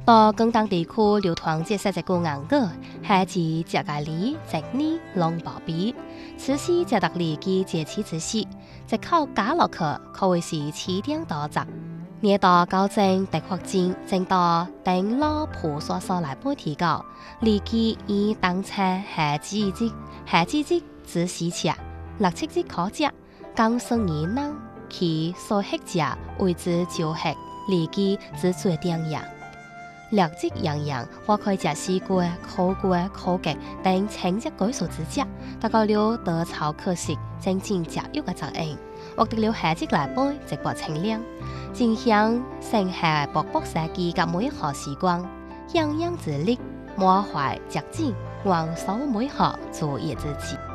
到广东地區流傳這些隻個硬語，係指這個梨、這呢、龍寶比，此時這特梨嘅節氣之時，隻口加落去，可謂是起點多雜。熱到高正特發展，正到頂老婆所來半提高，梨基以當車係季節之時吃，六七節可食，剛生兒能其所吃者為之就吃，梨基之最頂樣。略質營養，或可以食西瓜、苦瓜、苦桔等清熱解暑之食，達到了得草可食、增進食慾嘅作用。獲得了下節來杯，直播清涼，正向盛夏薄薄世紀嘅每一項時光，樣樣之力，滿懷熱情，昂首每項做葉之志。